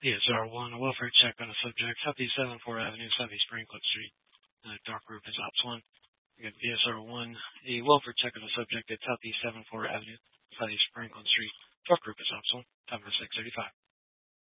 PSR1, a welfare check on a subject, Southeast 74 Avenue, Southeast Franklin Street. Dark group is Ops 1. Again, PSR1, a welfare check on a subject at Southeast 74 Avenue, Southeast Franklin Street. Dark group is Ops 1. Time for 6:35.